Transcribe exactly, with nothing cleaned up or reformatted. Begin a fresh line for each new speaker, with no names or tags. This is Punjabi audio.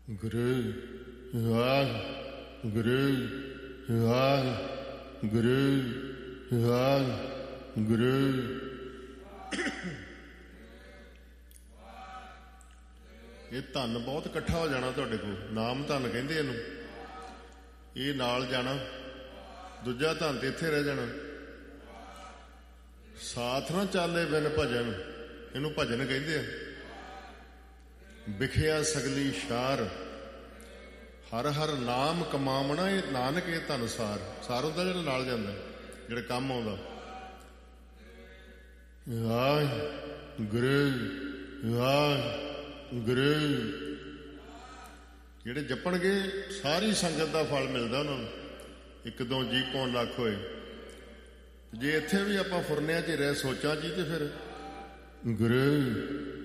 ਗੁਰੂ ਵਾਹਿਗੁਰੂ ਵਾਹਿਗੁਰੂ ਵਾਹਿਗੁਰੂ। ਇਹ ਧਨ ਬਹੁਤ ਇਕੱਠਾ ਹੋ ਜਾਣਾ ਤੁਹਾਡੇ ਕੋਲ, ਨਾਮ ਧਨ ਕਹਿੰਦੇ ਇਹਨੂੰ। ਇਹ ਨਾਲ ਜਾਣਾ, ਦੂਜਾ ਧਨ ਤੇ ਇੱਥੇ ਰਹਿ ਜਾਣਾ। ਸਾਥ ਨਾ ਚਾਲੇ ਬਿਨ ਭਜਨ, ਇਹਨੂੰ ਭਜਨ ਕਹਿੰਦੇ ਆ। ਵਿਖਿਆ ਸਗਲੀ ਸ਼ਾਰ, ਹਰ ਹਰ ਨਾਮ ਕਮਾਵਣਾ, ਇਹ ਨਾਨਕ ਇਹ ਧਨ ਸਾਰ। ਸਾਰ ਹੁੰਦਾ ਜਿਹੜਾ ਨਾਲ ਜਾਂਦਾ, ਜਿਹੜਾ ਕੰਮ ਆਉਂਦਾ। ਵਾਹਿਗੁਰੂ ਵਾਹਿਗੁਰੂ ਜਿਹੜੇ ਜਪਣਗੇ ਸਾਰੀ ਸੰਗਤ ਦਾ ਫਲ ਮਿਲਦਾ ਉਹਨਾਂ ਨੂੰ। ਇੱਕ ਦੋ ਜੀ ਪੌਣ ਲੱਖ ਹੋਏ। ਜੇ ਇੱਥੇ ਵੀ ਆਪਾਂ ਫੁਰਨਿਆਂ 'ਚ ਰਹਿ ਸੋਚਾਂ 'ਚ, ਤੇ ਫਿਰ ਗੁਰੂ